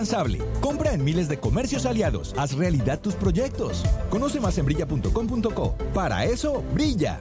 Compra en miles de comercios aliados. Haz realidad tus proyectos. Conoce más en brilla.com.co. Para eso, brilla.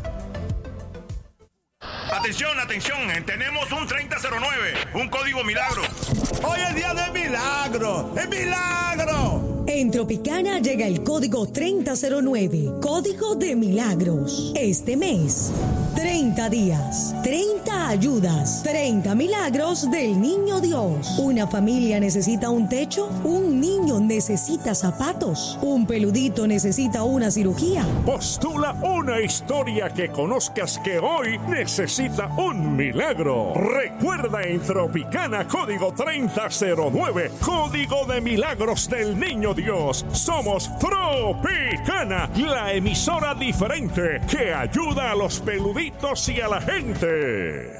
Atención, atención, tenemos un 3009, un código milagro. Hoy es día de milagro, ¡es milagro! En Tropicana llega el código 3009, código de milagros. Este mes, 30 días, 30 ayudas, 30 milagros del Niño Dios. Una familia necesita un techo, un niño necesita zapatos, un peludito necesita una cirugía. Postula una historia que conozcas que hoy necesita un milagro. Recuerda en Tropicana, código 3009, código de milagros del Niño Dios. Somos Tropicana, la emisora diferente que ayuda a los peluditos y a la gente.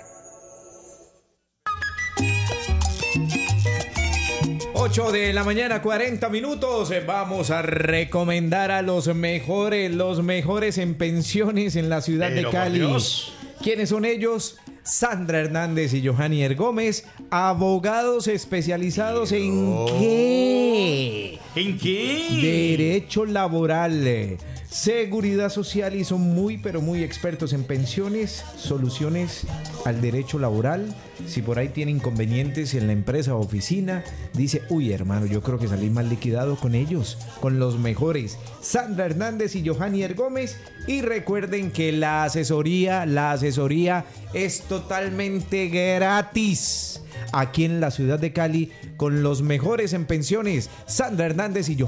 8 de la mañana, 40 minutos. Vamos a recomendar a los mejores en pensiones en la ciudad de Cali. ¿Quiénes son ellos? Sandra Hernández y Johannier Gómez, abogados especializados ¿en qué? ¿En qué? Derecho laboral, seguridad social, y son muy pero muy expertos en pensiones, soluciones al derecho laboral. Si por ahí tiene inconvenientes en la empresa o oficina, dice, uy hermano, yo creo que salí mal liquidado con ellos, con los mejores, Sandra Hernández y Johannier Gómez. Y recuerden que la asesoría es totalmente gratis aquí en la ciudad de Cali con los mejores en pensiones, Sandra Hernández y Johannier